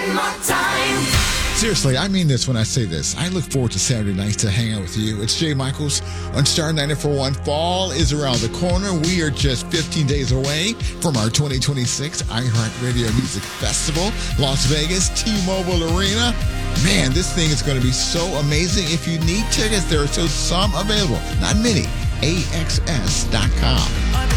Seriously, I mean this when I say this. I look forward to Saturday nights to hang out with you. It's Jay Michaels on Star 94.1. Fall is around the corner. We are just 15 days away from our 2026 iHeartRadio Music Festival, Las Vegas, T-Mobile Arena. Man, this thing is going to be so amazing. If you need tickets, there are still some available. Not many. AXS.com.